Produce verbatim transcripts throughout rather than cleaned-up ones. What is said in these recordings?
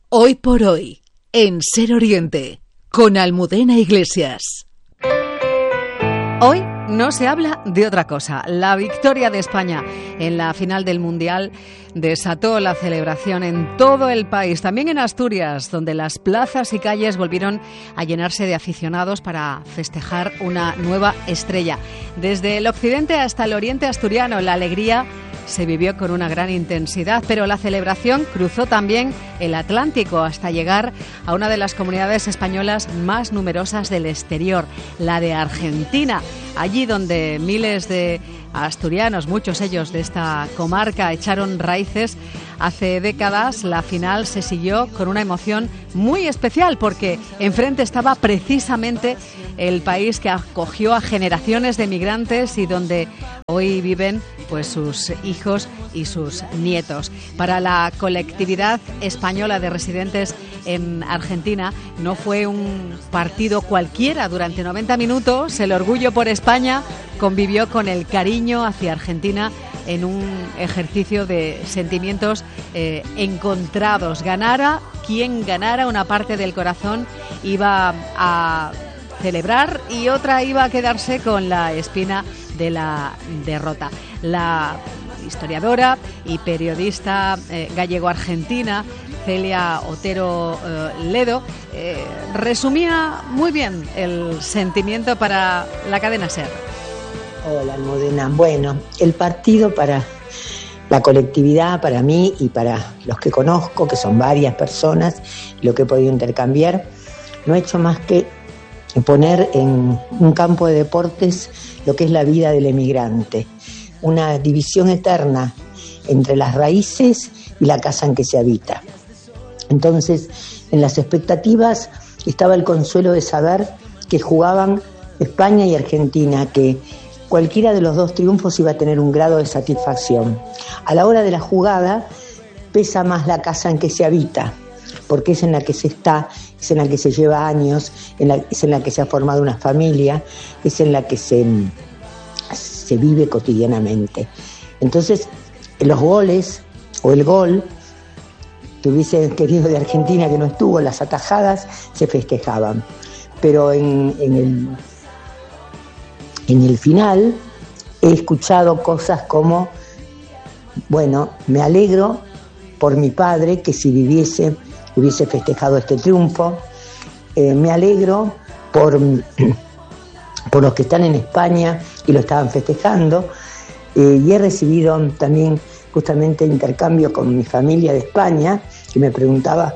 Hoy por hoy, en Ser Oriente, con Almudena Iglesias. Hoy no se habla de otra cosa. La victoria de España en la final del Mundial desató la celebración en todo el país, también en Asturias, donde las plazas y calles volvieron a llenarse de aficionados para festejar una nueva estrella. Desde el occidente hasta el oriente asturiano, la alegría se vivió con una gran intensidad, pero la celebración cruzó también el Atlántico hasta llegar a una de las comunidades españolas más numerosas del exterior, la de Argentina. Allí donde miles de asturianos, muchos ellos de esta comarca, echaron raíces hace décadas, la final se siguió con una emoción muy especial porque enfrente estaba precisamente el país que acogió a generaciones de migrantes y donde hoy viven pues sus hijos y sus nietos. Para la colectividad española de residentes en Argentina no fue un partido cualquiera. Durante noventa minutos el orgullo por España convivió con el cariño hacia Argentina en un ejercicio de sentimientos eh, encontrados. Ganara quien ganara, una parte del corazón iba a celebrar y otra iba a quedarse con la espina de la derrota. La historiadora y periodista eh, gallego-argentina Celia Otero eh, Ledo eh, resumía muy bien el sentimiento para la cadena SER. Hola, Almudena. Bueno, el partido para la colectividad, para mí y para los que conozco, que son varias personas, lo que he podido intercambiar, no he hecho más que poner en un campo de deportes lo que es la vida del emigrante, una división eterna entre las raíces y la casa en que se habita. Entonces, en las expectativas estaba el consuelo de saber que jugaban España y Argentina, que cualquiera de los dos triunfos iba a tener un grado de satisfacción. A la hora de la jugada pesa más la casa en que se habita, porque es en la que se está, es en la que se lleva años, en la, es en la que se ha formado una familia, es en la que se, se vive cotidianamente. Entonces, los goles o el gol que hubiese querido de Argentina que no estuvo, las atajadas se festejaban. Pero en, en, el, en el final he escuchado cosas como, bueno, me alegro por mi padre que si viviese hubiese festejado este triunfo, eh, me alegro por, por los que están en España y lo estaban festejando, eh, y he recibido también justamente intercambio con mi familia de España, que me preguntaba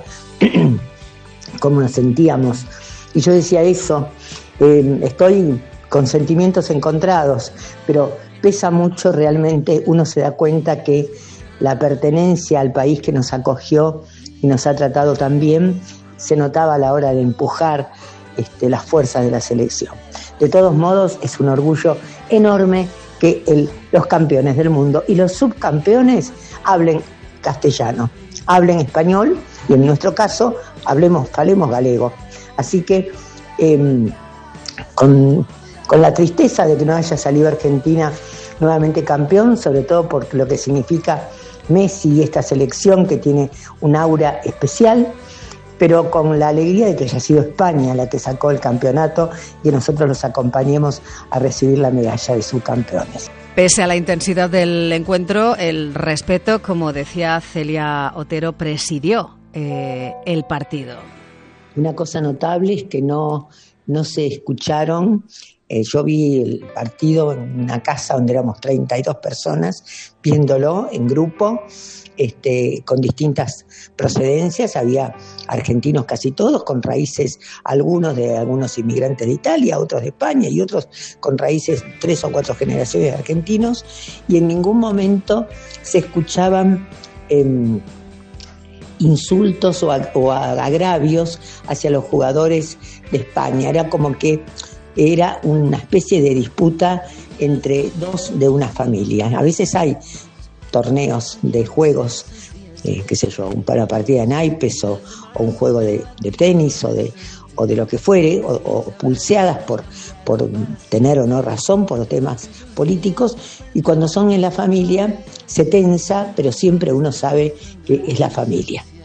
cómo nos sentíamos, y yo decía eso, eh, estoy con sentimientos encontrados, pero pesa mucho realmente, uno se da cuenta que la pertenencia al país que nos acogió y nos ha tratado tan bien, se notaba a la hora de empujar este, las fuerzas de la selección. De todos modos, es un orgullo enorme que el, los campeones del mundo y los subcampeones hablen castellano, hablen español y en nuestro caso hablemos, falemos galego. Así que eh, con, con la tristeza de que no haya salido Argentina nuevamente campeón, sobre todo por lo que significa Messi y esta selección que tiene un aura especial, pero con la alegría de que haya sido España la que sacó el campeonato y que nosotros los acompañemos a recibir la medalla de subcampeones. Pese a la intensidad del encuentro, el respeto, como decía Celia Otero, presidió eh, el partido. Una cosa notable es que no, no se escucharon. Eh, yo vi el partido en una casa donde éramos treinta y dos personas viéndolo en grupo, este, con distintas procedencias. Había argentinos casi todos, con raíces, algunos de algunos inmigrantes de Italia, otros de España y otros con raíces tres o cuatro generaciones de argentinos, y en ningún momento se escuchaban eh, insultos o, a, o agravios hacia los jugadores de España. Era como que era una especie de disputa entre dos de una familia. A veces hay torneos de juegos, eh, qué sé yo, una partida de naipes o, o un juego de, de tenis o de, o de lo que fuere, o, o pulseadas por, por tener o no razón, por temas políticos, y cuando son en la familia se tensa, pero siempre uno sabe que es la familia.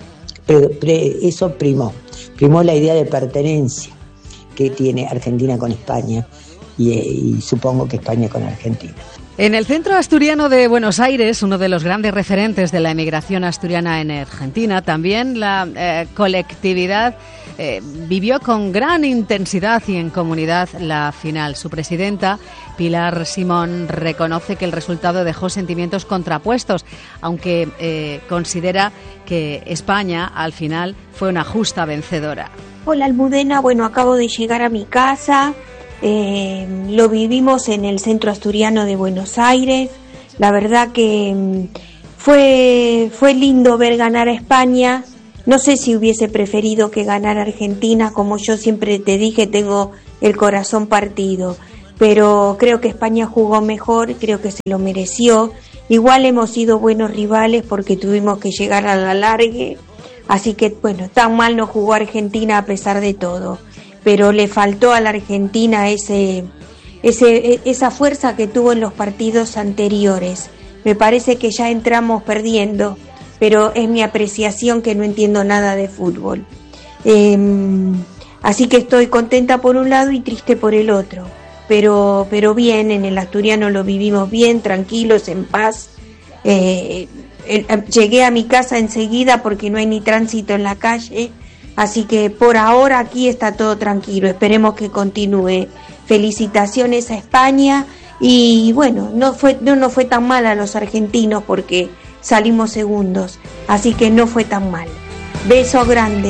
pre, pre, eso primó, primó la idea de pertenencia que tiene Argentina con España y, y supongo que España con Argentina. En el centro asturiano de Buenos Aires, uno de los grandes referentes de la emigración asturiana en Argentina, también la eh, colectividad eh, vivió con gran intensidad y en comunidad la final. Su presidenta, Pilar Simón, reconoce que el resultado dejó sentimientos contrapuestos, aunque eh, considera que España al final fue una justa vencedora. Hola Almudena, bueno, acabo de llegar a mi casa. Eh, lo vivimos en el centro asturiano de Buenos Aires. La verdad que fue, fue lindo ver ganar a España. No sé si hubiese preferido que ganara Argentina, como yo siempre te dije, tengo el corazón partido, pero creo que España jugó mejor, creo que se lo mereció. Igual hemos sido buenos rivales porque tuvimos que llegar a la largue, así que bueno, tan mal no jugó Argentina a pesar de todo, pero le faltó a la Argentina ese, ese, esa fuerza que tuvo en los partidos anteriores. Me parece que ya entramos perdiendo, pero es mi apreciación, que no entiendo nada de fútbol. Eh, así que estoy contenta por un lado y triste por el otro, pero, pero bien, en el asturiano lo vivimos bien, tranquilos, en paz. Eh, eh, llegué a mi casa enseguida porque no hay ni tránsito en la calle. Así que por ahora aquí está todo tranquilo, esperemos que continúe. Felicitaciones a España y bueno, no fue, no nos fue tan mal a los argentinos porque salimos segundos, así que no fue tan mal. Beso grande.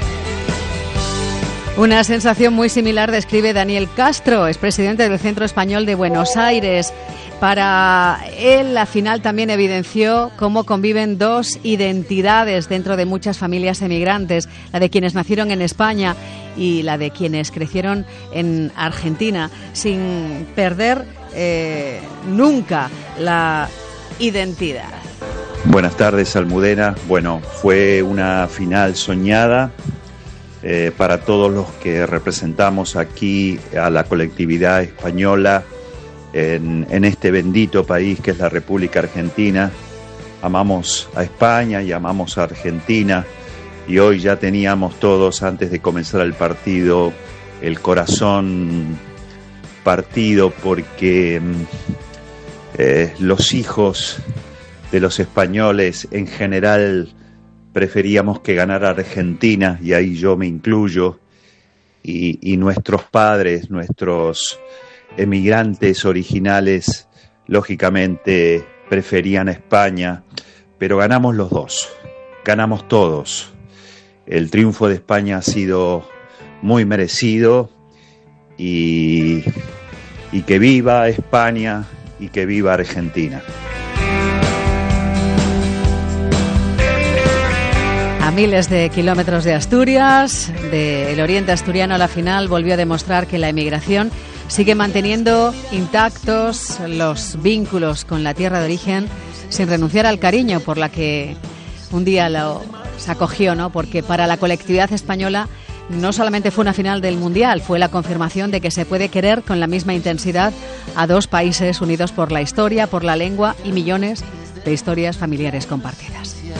Una sensación muy similar describe Daniel Castro, expresidente del Centro Español de Buenos Aires. Para él, la final también evidenció cómo conviven dos identidades dentro de muchas familias emigrantes, la de quienes nacieron en España y la de quienes crecieron en Argentina, sin perder eh, nunca la identidad. Buenas tardes, Almudena. Bueno, fue una final soñada eh, para todos los que representamos aquí a la colectividad española en, en este bendito país que es la República Argentina. Amamos a España y amamos a Argentina, y hoy ya teníamos todos, antes de comenzar el partido, el corazón partido porque eh, los hijos de los españoles en general preferíamos que ganara Argentina, y ahí yo me incluyo, y, y nuestros padres, nuestros emigrantes originales, lógicamente preferían a España, pero ganamos los dos, ganamos todos. El triunfo de España ha sido muy merecido, y, y que viva España y que viva Argentina. A miles de kilómetros de Asturias, del oriente asturiano, la final volvió a demostrar que la emigración sigue manteniendo intactos los vínculos con la tierra de origen, sin renunciar al cariño por la que un día lo, se acogió, ¿no? Porque para la colectividad española no solamente fue una final del Mundial, fue la confirmación de que se puede querer con la misma intensidad a dos países unidos por la historia, por la lengua y millones de historias familiares compartidas.